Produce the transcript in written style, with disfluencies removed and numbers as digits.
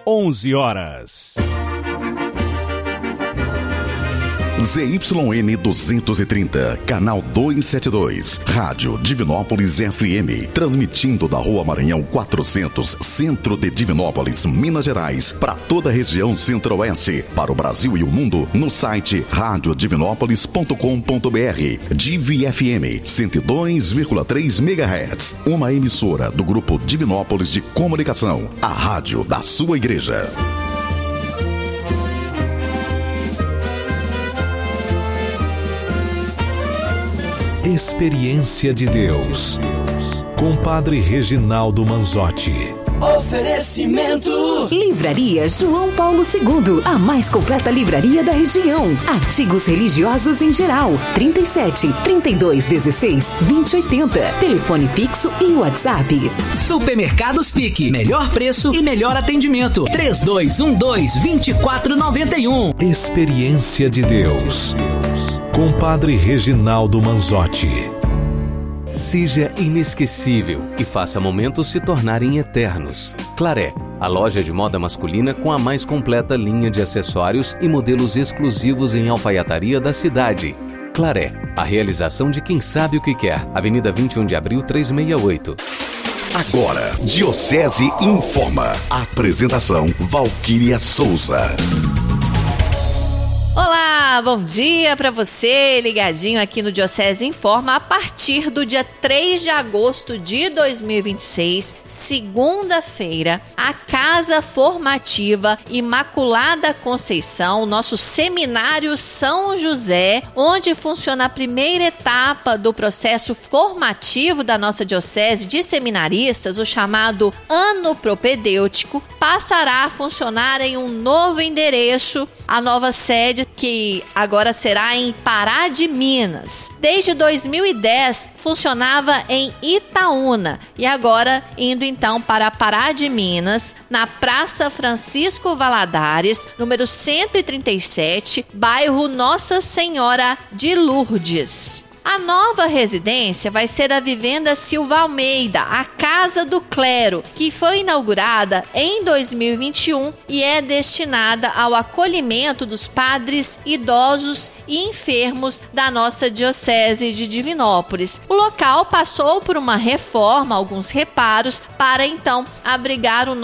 11 horas. ZYN 230, canal 272, Rádio Divinópolis FM, transmitindo da Rua Maranhão 400, centro de Divinópolis, Minas Gerais, para toda a região centro-oeste, para o Brasil e o mundo, no site radiodivinópolis.com.br. Divi FM 102,3 MHz, uma emissora do Grupo Divinópolis de Comunicação, a rádio da sua igreja. Experiência de Deus, com Padre Reginaldo Manzotti. Oferecimento Livraria João Paulo II, a mais completa livraria da região. Artigos religiosos em geral. 37 32 16 20 80. Telefone fixo e WhatsApp. Supermercados Pique, melhor preço e melhor atendimento. 3212-2491. Experiência de Deus, com Padre Reginaldo Manzotti. Seja inesquecível e faça momentos se tornarem eternos. Claré, a loja de moda masculina com a mais completa linha de acessórios e modelos exclusivos em alfaiataria da cidade. Claré, a realização de quem sabe o que quer. Avenida 21 de Abril, 368. Agora, Diocese Informa. Apresentação, Valquíria Souza. Olá, bom dia para você, ligadinho aqui no Diocese Informa. A partir do dia 3 de agosto de 2026, segunda-feira, a Casa Formativa Imaculada Conceição, nosso Seminário São José, onde funciona a primeira etapa do processo formativo da nossa Diocese de seminaristas, o chamado Ano Propedêutico, passará a funcionar em um novo endereço, a nova sede que agora será em Pará de Minas. Desde 2010 funcionava em Itaúna e agora indo então para Pará de Minas, na Praça Francisco Valadares, número 137, bairro Nossa Senhora de Lourdes. A nova residência vai ser a Vivenda Silva Almeida, a Casa do Clero, que foi inaugurada em 2021 e é destinada ao acolhimento dos padres idosos e enfermos da nossa Diocese de Divinópolis. O local passou por uma reforma, alguns reparos, para então abrigar o